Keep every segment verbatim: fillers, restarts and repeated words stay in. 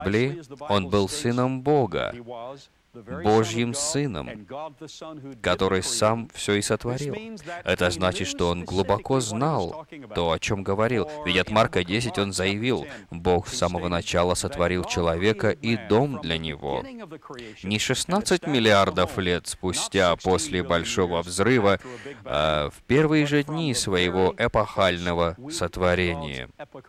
Библии он был сыном Бога, Божьим Сыном, который сам все и сотворил. Это значит, что он глубоко знал то, о чем говорил. Ведь от Марка десять он заявил: «Бог с самого начала сотворил человека и дом для него». Не шестнадцать миллиардов лет спустя после Большого Взрыва, а в первые же дни своего эпохального сотворения.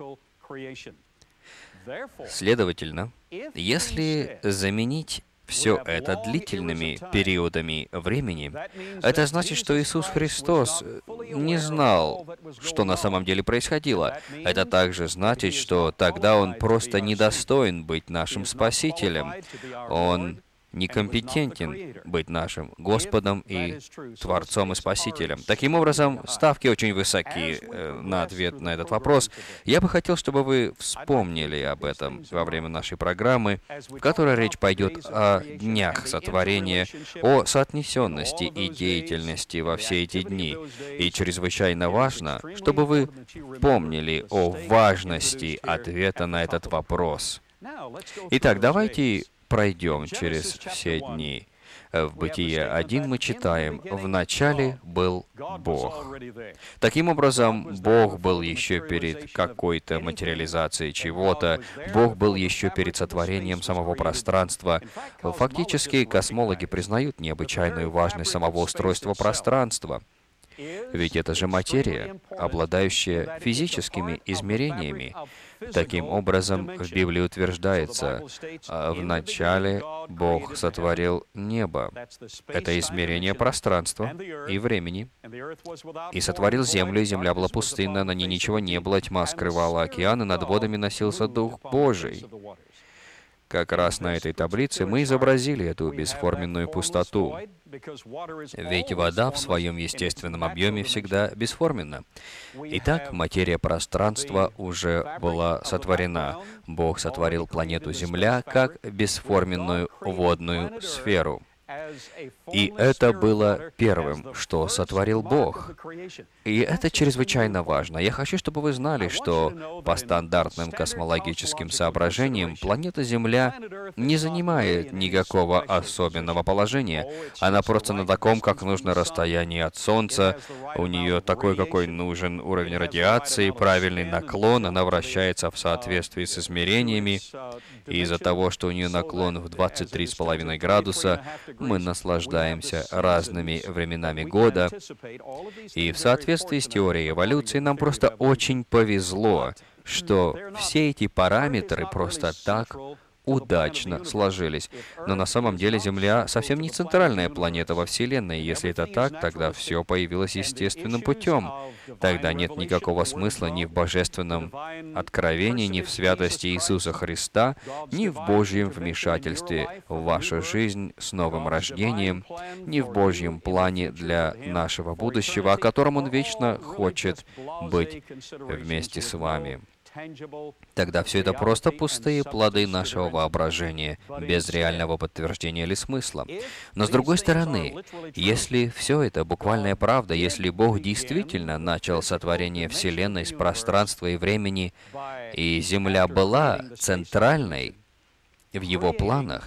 Следовательно, если заменить все это длительными периодами времени, это значит, что Иисус Христос не знал, что на самом деле происходило. Это также значит, что тогда Он просто недостоин быть нашим Спасителем. Он некомпетентен быть нашим Господом и Творцом и Спасителем. Таким образом, ставки очень высоки э, на ответ на этот вопрос. Я бы хотел, чтобы вы вспомнили об этом во время нашей программы, в которой речь пойдет о днях сотворения, о соотнесенности и деятельности во все эти дни. И чрезвычайно важно, чтобы вы помнили о важности ответа на этот вопрос. Итак, давайте пройдем через все дни. В Бытие один мы читаем: «В начале был Бог». Таким образом, Бог был еще перед какой-то материализацией чего-то, Бог был еще перед сотворением самого пространства. Фактически, космологи признают необычайную важность самого устройства пространства. Ведь это же материя, обладающая физическими измерениями. Таким образом, в Библии утверждается: «В начале Бог сотворил небо». Это измерение пространства и времени. «И сотворил землю, и земля была пустынна, на ней ничего не было, тьма скрывала океан, и над водами носился Дух Божий». Как раз на этой таблице мы изобразили эту бесформенную пустоту. Ведь вода в своем естественном объеме всегда бесформенна. Итак, материя пространства уже была сотворена. Бог сотворил планету Земля как бесформенную водную сферу. И это было первым, что сотворил Бог. И это чрезвычайно важно. Я хочу, чтобы вы знали, что по стандартным космологическим соображениям планета Земля не занимает никакого особенного положения. Она просто на таком, как нужно, расстоянии от Солнца. У нее такой, какой нужен уровень радиации, правильный наклон. Она вращается в соответствии с измерениями. И из-за того, что у нее наклон в двадцать три с половиной градуса, мы наслаждаемся разными временами года. И в соответствии с теорией эволюции нам просто очень повезло, что все эти параметры просто так удачно сложились. Но на самом деле Земля совсем не центральная планета во Вселенной. Если это так, тогда все появилось естественным путем. Тогда нет никакого смысла ни в божественном откровении, ни в святости Иисуса Христа, ни в Божьем вмешательстве в вашу жизнь с новым рождением, ни в Божьем плане для нашего будущего, о котором Он вечно хочет быть вместе с вами. Тогда все это просто пустые плоды нашего воображения, без реального подтверждения или смысла. Но с другой стороны, если все это буквальная правда, если Бог действительно начал сотворение Вселенной с пространства и времени, и Земля была центральной в Его планах,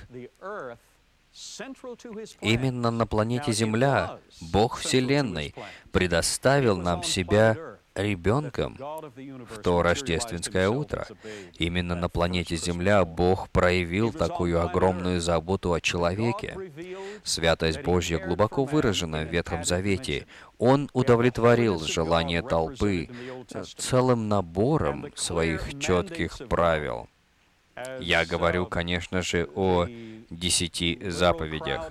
именно на планете Земля Бог Вселенной предоставил нам себя ребенком в то рождественское утро. Именно на планете Земля Бог проявил такую огромную заботу о человеке. Святость Божья глубоко выражена в Ветхом Завете. Он удовлетворил желание толпы целым набором своих четких правил. Я говорю, конечно же, о десяти заповедях.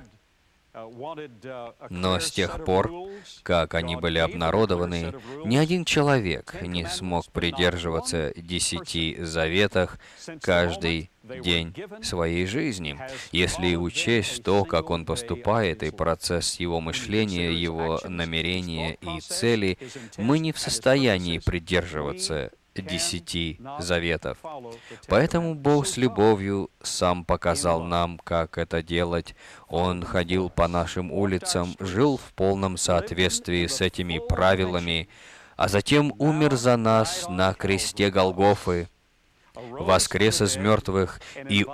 Но с тех пор, как они были обнародованы, ни один человек не смог придерживаться десяти заветах каждый день своей жизни. Если учесть то, как он поступает, и процесс его мышления, его намерения и цели, мы не в состоянии придерживаться десяти заветов. Поэтому Бог с любовью сам показал нам, как это делать. Он ходил по нашим улицам, жил в полном соответствии с этими правилами, а затем умер за нас на кресте Голгофы. воскрес из мертвых и